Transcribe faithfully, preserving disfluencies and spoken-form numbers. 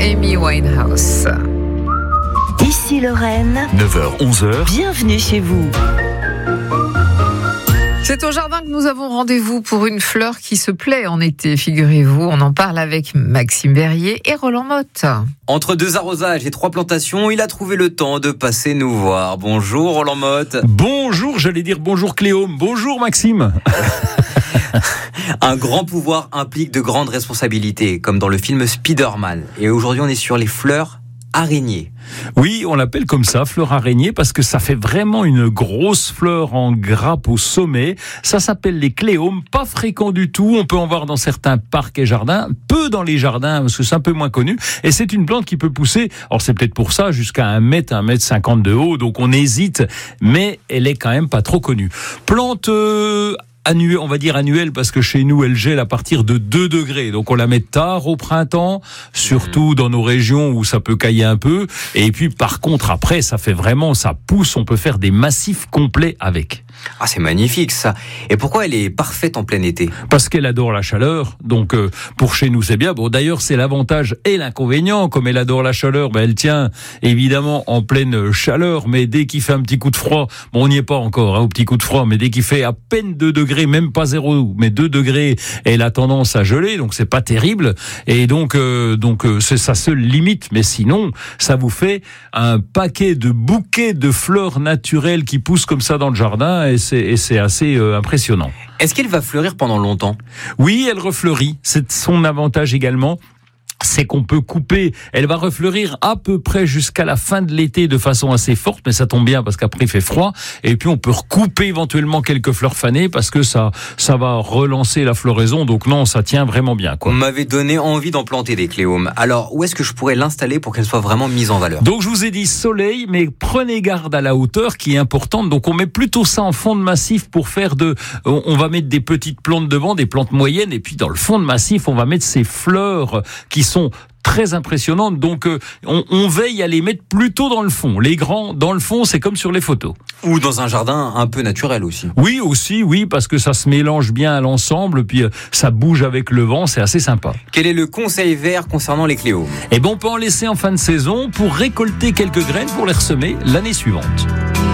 Amy Winehouse. Ici Lorraine, neuf heures onze heures. Bienvenue chez vous. C'est au jardin que nous avons rendez-vous pour une fleur qui se plaît en été, figurez-vous. On en parle avec Maxime Berrier et Roland Motte. Entre deux arrosages et trois plantations, il a trouvé le temps de passer nous voir. Bonjour Roland Motte. Bonjour, j'allais dire bonjour Cléome. Bonjour Maxime. Un grand pouvoir implique de grandes responsabilités, comme dans le film Spider-Man. Et aujourd'hui, on est sur les fleurs araignées. Oui, on l'appelle comme ça, fleur araignée, parce que ça fait vraiment une grosse fleur en grappe au sommet. Ça s'appelle les cléomes, pas fréquent du tout. On peut en voir dans certains parcs et jardins, peu dans les jardins, parce que c'est un peu moins connu. Et c'est une plante qui peut pousser, alors c'est peut-être pour ça, jusqu'à un mètre, un mètre cinquante de haut, donc on hésite, mais elle est quand même pas trop connue. Plante... Euh, annuelle, on va dire annuelle, parce que chez nous, elle gèle à partir de deux degrés. Donc, on la met tard au printemps, surtout dans nos régions où ça peut cailler un peu. Et puis, par contre, après, ça fait vraiment, ça pousse, on peut faire des massifs complets avec. Ah, c'est magnifique, ça. Et pourquoi elle est parfaite en plein été ? Parce qu'elle adore la chaleur. Donc, euh, pour chez nous, c'est bien. Bon, d'ailleurs, c'est l'avantage et l'inconvénient. Comme elle adore la chaleur, ben, elle tient évidemment en pleine chaleur. Mais dès qu'il fait un petit coup de froid, bon, on n'y est pas encore, hein, au petit coup de froid, mais dès qu'il fait à peine deux degrés, même pas zéro, mais deux degrés, elle a tendance à geler, donc c'est pas terrible. Et donc, euh, donc euh, c'est sa seule limite. Mais sinon, ça vous fait un paquet de bouquets de fleurs naturelles qui poussent comme ça dans le jardin, et c'est, et c'est assez euh, impressionnant. Est-ce qu'elle va fleurir pendant longtemps ? Oui, elle refleurit. C'est son avantage également. C'est qu'on peut couper, elle va refleurir à peu près jusqu'à la fin de l'été de façon assez forte, mais ça tombe bien parce qu'après il fait froid, et puis on peut recouper éventuellement quelques fleurs fanées parce que ça, ça va relancer la floraison, donc non, ça tient vraiment bien, quoi. On m'avait donné envie d'en planter des cléomes. Alors, où est-ce que je pourrais l'installer pour qu'elle soit vraiment mise en valeur ? Donc je vous ai dit soleil, mais prenez garde à la hauteur qui est importante, donc on met plutôt ça en fond de massif pour faire de, on va mettre des petites plantes devant, des plantes moyennes, et puis dans le fond de massif, on va mettre ces fleurs qui sont très impressionnantes, donc euh, on, on veille à les mettre plutôt dans le fond. Les grands, dans le fond, c'est comme sur les photos. Ou dans un jardin un peu naturel aussi. Oui, aussi, oui, parce que ça se mélange bien à l'ensemble, puis euh, ça bouge avec le vent, c'est assez sympa. Quel est le conseil vert concernant les cléomes ? Eh bien, on peut en laisser en fin de saison pour récolter quelques graines pour les ressemer l'année suivante.